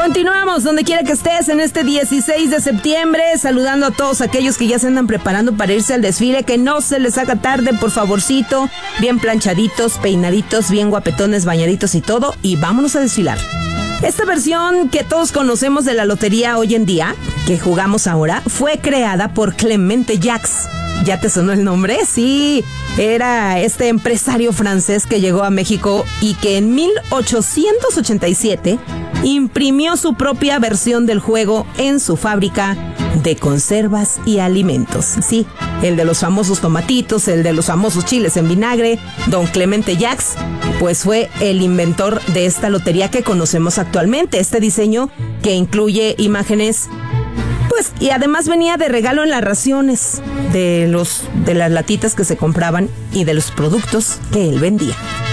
Continuamos donde quiera que estés en este 16 de septiembre, saludando a todos aquellos que ya se andan preparando para irse al desfile, que no se les haga tarde, por favorcito, bien planchaditos, peinaditos, bien guapetones, bañaditos y todo, y vámonos a desfilar. Esta versión que todos conocemos de la lotería hoy en día, que jugamos ahora, fue creada por Clemente Jacques. ¿Ya te sonó el nombre? Sí, era este empresario francés que llegó a México y que en 1887 imprimió su propia versión del juego en su fábrica de conservas y alimentos. Sí, el de los famosos tomatitos, el de los famosos chiles en vinagre. Don Clemente Jacques, pues fue el inventor de esta lotería que conocemos actualmente. Este diseño que incluye imágenes, pues, y además venía de regalo en las raciones de las latitas que se compraban y de los productos que él vendía.